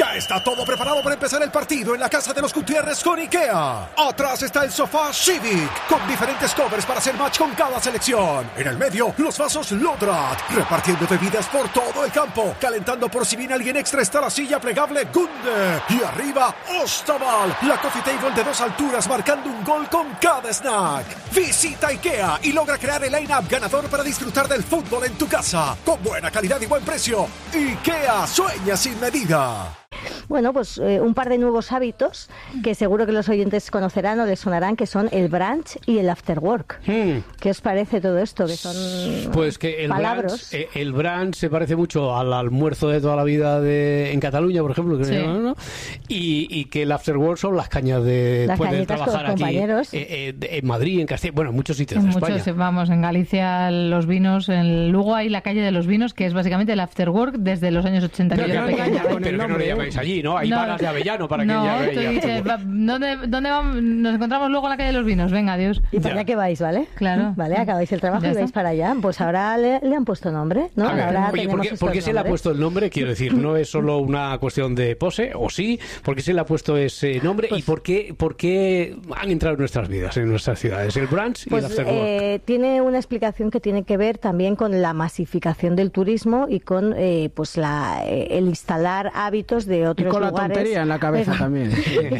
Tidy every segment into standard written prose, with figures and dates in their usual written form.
Ya está todo preparado para empezar el partido en la casa de los Gutiérrez con IKEA. Atrás está el sofá Civic, con diferentes covers para hacer match con cada selección. En el medio, los vasos Lodrat, repartiendo bebidas por todo el campo. Calentando por si viene alguien extra está la silla plegable Gunde. Y arriba, Ostaval, la coffee table de 2 alturas marcando un gol con cada snack. Visita IKEA y logra crear el line-up ganador para disfrutar del fútbol en tu casa. Con buena calidad y buen precio. IKEA, sueña sin medida. Bueno, pues un par de nuevos hábitos que seguro que los oyentes conocerán o les sonarán, que son el brunch y el after work. ¿Qué os parece todo esto? Que son pues que palabras. El brunch se parece mucho al almuerzo de toda la vida en Cataluña, por ejemplo, que sí. ¿no? Y que el after work son las cañas de las pueden cañitas trabajar con los aquí compañeros. En Madrid, en Castilla, bueno, en muchos sitios de Muchos, España. vamos, en Galicia los vinos, en Lugo hay la calle de los vinos, que es básicamente el after work desde los años 80. Pero que yo era pequeña. que no le llamáis allí, ¿no? Hay varas de avellano para que ya tú dices, ¿dónde vamos? Nos encontramos luego en la calle de los vinos. Venga, adiós. Y para allá que vais, ¿vale? Claro. Vale, acabáis el trabajo Ya y vais está. para allá. Pues ahora le han puesto nombre, ¿no? A ver, Ahora oye, tenemos ¿por qué estos se le ha nombres. puesto el nombre? Quiero decir, no es solo una cuestión de pose, o sí, ¿por qué se le ha puesto ese nombre? Pues, ¿Y por qué han entrado en nuestras vidas, en nuestras ciudades? El brunch y el Pues after work. tiene una explicación que tiene que ver también con la masificación del turismo y con pues el instalar hábitos de otros y con lugares. la tontería en la cabeza también.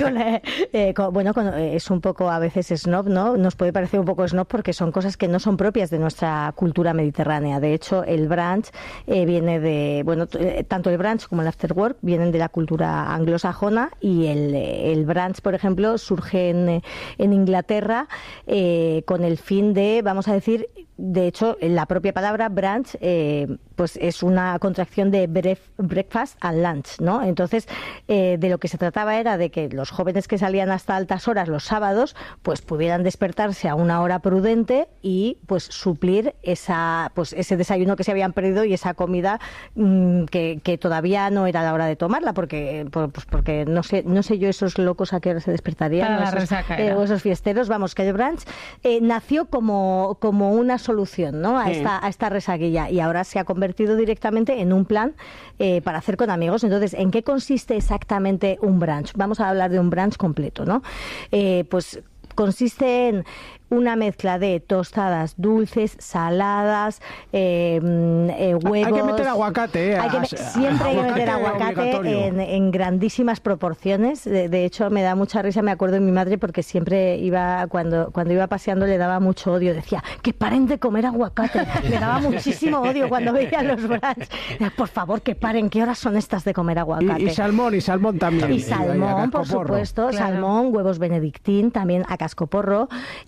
Es un poco a veces snob, ¿no? Nos puede parecer un poco snob porque son cosas que no son propias de nuestra cultura mediterránea. De hecho, el brunch viene de, tanto el brunch como el after work vienen de la cultura anglosajona y el brunch, por ejemplo, surge en Inglaterra con el fin de, vamos a decir, de hecho, la propia palabra brunch pues es una contracción de breakfast and lunch, ¿no? Entonces, de lo que se trataba era de que los jóvenes que salían hasta altas horas los sábados, pues pudieran despertarse a una hora prudente y pues suplir ese desayuno que se habían perdido y esa comida que todavía no era la hora de tomarla, porque no sé yo esos locos a qué hora se despertarían, Para la resaca o esos fiesteros, vamos, que el brunch nació como una solución, ¿no? a esta resaguilla, y ahora se ha convertido directamente en un plan para hacer con amigos. Entonces, ¿en qué consiste exactamente un brunch? Vamos a hablar de un brunch completo, ¿no? Pues consiste en una mezcla de tostadas dulces, saladas, huevos. Hay que meter aguacate. Siempre hay que meter aguacate en grandísimas proporciones. De hecho, me da mucha risa, me acuerdo de mi madre, porque siempre iba, cuando iba paseando, le daba mucho odio. Decía, que paren de comer aguacate. Le daba muchísimo odio cuando veía los brunch. Por favor, que paren, ¿qué horas son estas de comer aguacate? Y salmón también. Y salmón, por supuesto, claro. Salmón, huevos benedictín, también a cascoporro.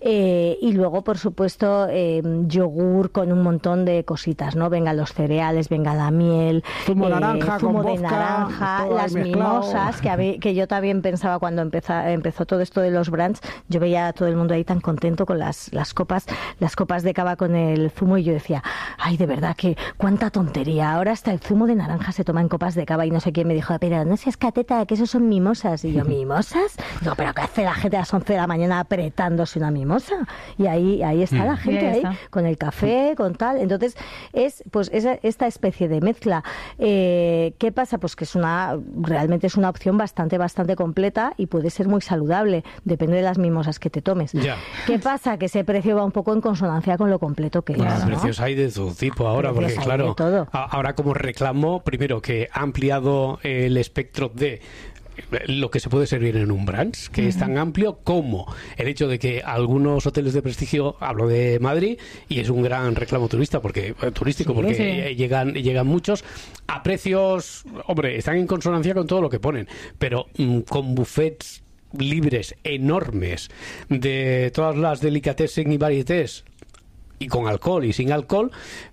Y luego, por supuesto, yogur con un montón de cositas, ¿no? Venga los cereales, venga la miel, zumo naranja, zumo con de vodka, naranja, todo las mezclado. mimosas, que yo también pensaba cuando empezó todo esto de los brunch. Yo veía a todo el mundo ahí tan contento con las copas de cava con el zumo, y yo decía, ay, de verdad, que cuánta tontería. Ahora hasta el zumo de naranja se toma en copas de cava, y no sé quién me dijo, pero no seas cateta, que eso son mimosas. Y yo, ¿mimosas? Digo, pero ¿qué hace la gente a las 11 de la mañana apretándose una mimosa? Y ahí está la gente, ahí con el café, con tal. Entonces, es pues esta especie de mezcla. ¿Qué pasa? Pues que realmente es una opción bastante completa y puede ser muy saludable, depende de las mimosas que te tomes. Ya. ¿Qué pasa? Que ese precio va un poco en consonancia con lo completo que es, ¿no? Precios hay de todo tipo ahora, Precios porque hay claro, de todo. ahora como reclamo, primero que ha ampliado el espectro de lo que se puede servir en un brunch, que es tan amplio como el hecho de que algunos hoteles de prestigio, hablo de Madrid, y es un gran reclamo turístico porque llegan muchos a precios, hombre, están en consonancia con todo lo que ponen, pero con buffets libres enormes de todas las delicatessen y varietés, y con alcohol y sin alcohol,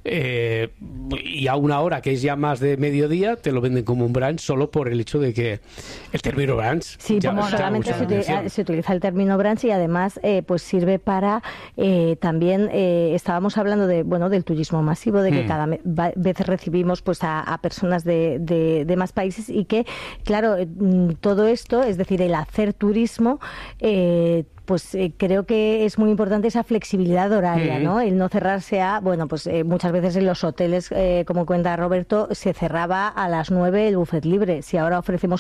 y a una hora que es ya más de mediodía, te lo venden como un brunch solo por el hecho de que el término brunch solamente se utiliza el término brunch, y además pues sirve para también estábamos hablando del turismo masivo, de que cada vez recibimos pues a personas de más países, y que claro, todo esto, es decir, el hacer turismo, pues creo que es muy importante esa flexibilidad horaria, ¿no? El no cerrarse muchas veces en los hoteles, como cuenta Roberto, se cerraba a las 9 el buffet libre. Si ahora ofrecemos